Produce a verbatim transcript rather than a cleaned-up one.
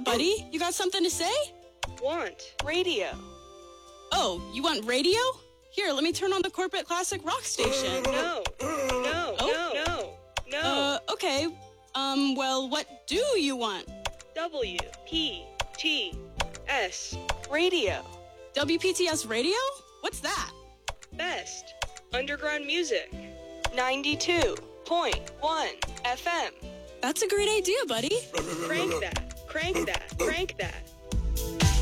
buddy? You got something to say? Want radio. Oh, you want radio? Here, let me turn on the Corporate Classic Rock station. No, no, Oh? no, no, no. Uh, okay. Um, well, what do you want? W P T S radio. W P T S radio? What's that? Best underground music. ninety-two point one F M. That's a great idea, buddy. Crank that, crank that, crank that.